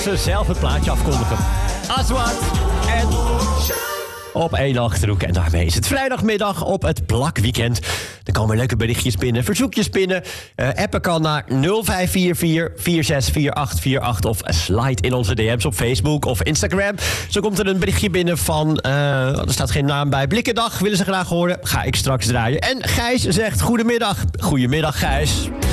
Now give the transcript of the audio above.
ze zelf het plaatje afkondigen. Aswad en op 1 Achterhoek. En daarmee is het vrijdagmiddag op het Plakweekend. Er komen leuke berichtjes binnen, verzoekjes binnen. Appen kan naar 0544 464848 of slide in onze DM's op Facebook of Instagram. Zo komt er een berichtje binnen van, er staat geen naam bij. Blikkendag willen ze graag horen. Ga ik straks draaien. En Gijs zegt goedemiddag. Goedemiddag Gijs.